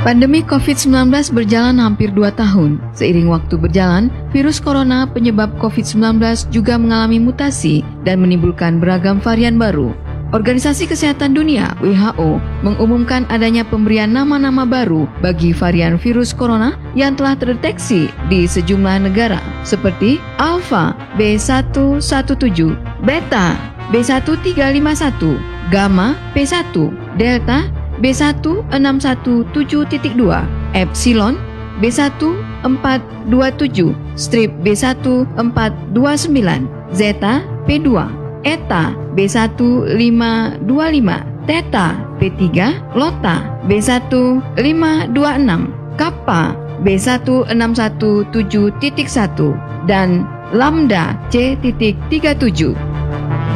Pandemi COVID-19 berjalan hampir 2 tahun. Seiring waktu berjalan, virus corona penyebab COVID-19 juga mengalami mutasi dan menimbulkan beragam varian baru. Organisasi Kesehatan Dunia (WHO) mengumumkan adanya pemberian nama-nama baru bagi varian virus corona yang telah terdeteksi di sejumlah negara, seperti Alpha B117, Beta B1351, Gamma P1, Delta B1617.2, Epsilon B1427, Strip B1429, Zeta P2, Eta B1525, Theta P3, Lota B1526, Kappa B1617.1, dan Lambda C.37.